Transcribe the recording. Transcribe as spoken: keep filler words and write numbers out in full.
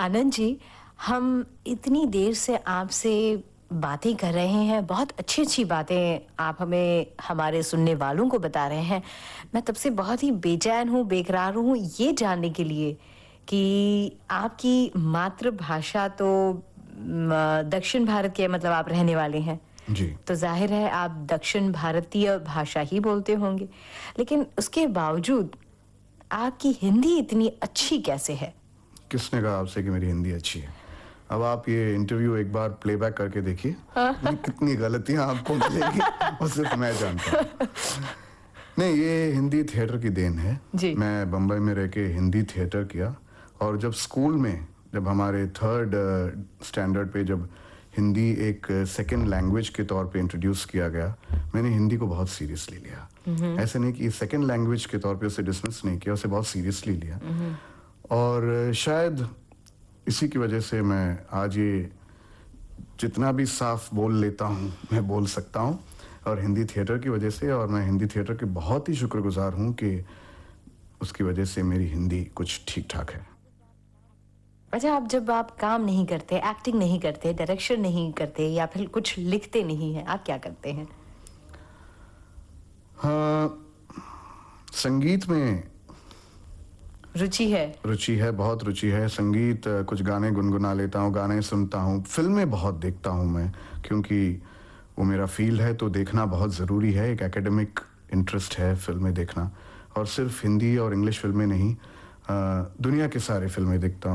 आनंद जी, हम इतनी देर से आपसे बातें कर रहे हैं, बहुत अच्छी-अच्छी बातें आप हमें हमारे सुनने वालों को बता रहे हैं। मैं तब से बहुत ही बेचैन हूँ, बेकरार हूँ ये जानने के लिए कि आपकी मातृभाषा तो म दक्षिण भारत के मतलब आप रहने वाले हैं। जी। तो ज़ाहिर है आप दक्षिण भारतीय भाषा ही बोलते होंगे। लेकिन उसके बावजूद आपकी हिंदी इतनी अच्छी कैसे है? किसने कहा आपसे कि मेरी हिंदी अच्छी है? अब आप ये इंटरव्यू एक बार प्लेबैक करके देखिए कि कितनी गलतियां आपको मिलेंगी वो सिर्फ मैं जानता हूँ। नहीं, ये हिंदी थिएटर की देन है। जी। मैं बम्बई में रह के हिंदी थिएटर किया और जब स्कूल में जब हमारे थर्ड स्टैंडर्ड पे जब हिंदी एक सेकेंड लैंग्वेज के तौर पे इंट्रोड्यूस किया गया, मैंने हिंदी को बहुत सीरियसली लिया। ऐसे नहीं कि सेकेंड लैंग्वेज के तौर पे उसे डिसमिस नहीं किया, उसे बहुत सीरियसली लिया। और शायद इसी की वजह से मैं आज ये जितना भी साफ बोल लेता हूँ मैं बोल सकता हूँ, और हिंदी थिएटर की वजह से, और मैं हिंदी थिएटर के बहुत ही शुक्रगुजार हूँ कि उसकी वजह से मेरी हिंदी कुछ ठीक ठाक है। अच्छा, आप जब आप काम नहीं करते, एक्टिंग नहीं करते, डायरेक्शन नहीं करते या फिर कुछ लिखते नहीं हैं, आप क्या करते हैं? हाँ, संगीत में रुचि है? रुचि है, बहुत रुचि है। संगीत, कुछ गाने गुनगुना लेता हूँ, गाने सुनता हूँ। फिल्में बहुत देखता हूँ मैं, क्योंकि वो मेरा फील्ड है तो देखना बहुत ज़रूरी है। एक एकेडमिक इंटरेस्ट है फिल्में देखना, और सिर्फ हिंदी और इंग्लिश फिल्में नहीं, दुनिया के सारे फिल्में देखता हूँ।